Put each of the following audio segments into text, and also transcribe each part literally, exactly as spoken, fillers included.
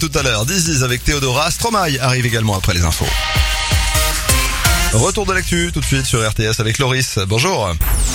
Tout à l'heure, This Is avec Théodora. Stromae arrive également après les infos. Retour de l'actu tout de suite sur R T S avec Loris. Bonjour.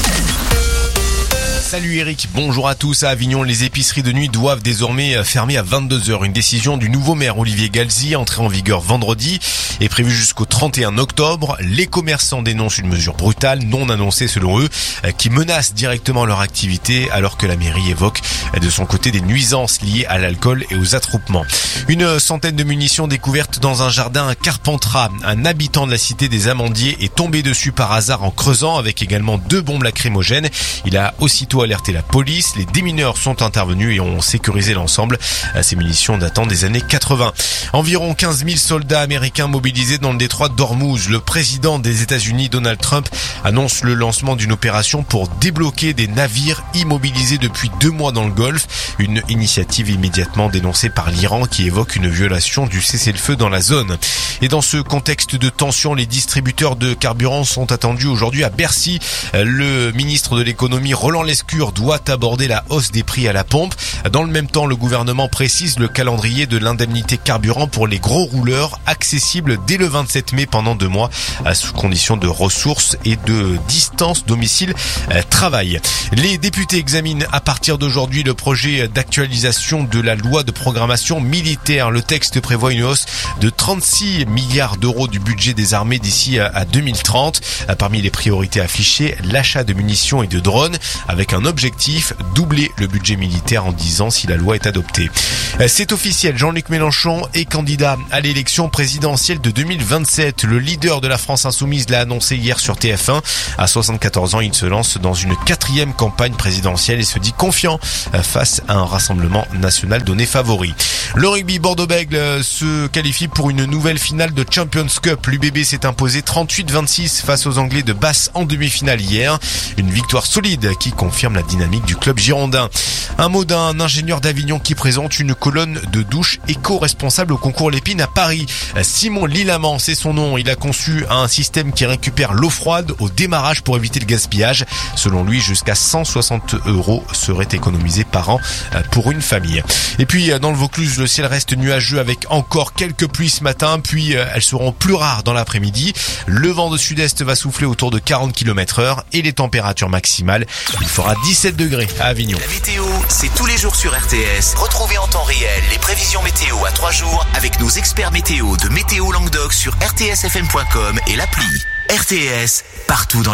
Salut Eric, bonjour à tous. À Avignon, les épiceries de nuit doivent désormais fermer à vingt-deux heures. Une décision du nouveau maire Olivier Galzi, entrée en vigueur vendredi, est prévue jusqu'au trente et un octobre. Les commerçants dénoncent une mesure brutale, non annoncée selon eux, qui menace directement leur activité, alors que la mairie évoque de son côté des nuisances liées à l'alcool et aux attroupements. Une centaine de munitions découvertes dans un jardin à Carpentras. Un habitant de la cité des Amandiers est tombé dessus par hasard en creusant, avec également deux bombes lacrymogènes. Il a aussitôt alerté la police. Les démineurs sont intervenus et ont sécurisé l'ensemble. Ces munitions datant des années quatre-vingts. Environ quinze mille soldats américains mobilisés dans le détroit d'Ormuz. Le président des États-Unis, Donald Trump, annonce le lancement d'une opération pour débloquer des navires immobilisés depuis deux mois dans le Golfe. Une initiative immédiatement dénoncée par l'Iran qui évoque une violation du cessez-le-feu dans la zone. Et dans ce contexte de tension, les distributeurs de carburant sont attendus aujourd'hui à Bercy. Le ministre de l'économie, Roland Lescure, doit aborder la hausse des prix à la pompe. Dans le même temps, le gouvernement précise le calendrier de l'indemnité carburant pour les gros rouleurs, accessible dès le vingt-sept mai pendant deux mois, à sous condition de ressources et de distance domicile-travail. Les députés examinent à partir d'aujourd'hui le projet d'actualisation de la loi de programmation militaire. Le texte prévoit une hausse de trente-six milliards d'euros du budget des armées d'ici à deux mille trente. Parmi les priorités affichées, l'achat de munitions et de drones, avec un objectif, doubler le budget militaire en dix ans si la loi est adoptée. C'est officiel, Jean-Luc Mélenchon est candidat à l'élection présidentielle de deux mille vingt-sept. Le leader de la France Insoumise l'a annoncé hier sur T F un. À soixante-quatorze ans, il se lance dans une quatrième campagne présidentielle et se dit confiant face à un rassemblement national donné favori. Le rugby, Bordeaux-Bègles se qualifie pour une nouvelle finale de Champions Cup. L'U B B s'est imposé trente-huit vingt-six face aux Anglais de Basse en demi-finale hier. Une victoire solide qui confirme la dynamique du club girondin. Un mot d'un ingénieur d'Avignon qui présente une colonne de douche éco-responsable au concours Lépine à Paris. Simon Lilamant, c'est son nom. Il a conçu un système qui récupère l'eau froide au démarrage pour éviter le gaspillage. Selon lui, jusqu'à cent soixante euros seraient économisés par an pour une famille. Et puis, dans le Vaucluse, le ciel reste nuageux avec encore quelques pluies ce matin, puis elles seront plus rares dans l'après-midi. Le vent de sud-est va souffler autour de quarante kilomètres heure et les températures maximales, il fera dix-sept degrés à Avignon. La météo, c'est tous les jours sur R T S. Retrouvez en temps réel les prévisions météo à trois jours avec nos experts météo de Météo Languedoc sur r t s f m point com et l'appli. R T S, partout dans